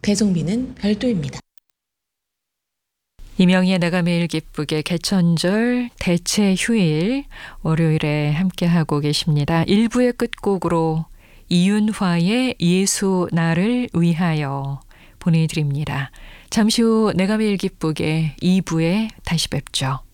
배송비는 별도입니다. 이명희의 내가 매일 기쁘게 개천절 대체 휴일 월요일에 함께하고 계십니다. 1부의 끝곡으로 이윤화의 예수 나를 위하여 보내드립니다. 잠시 후 내가 매일 기쁘게 2부에 다시 뵙죠.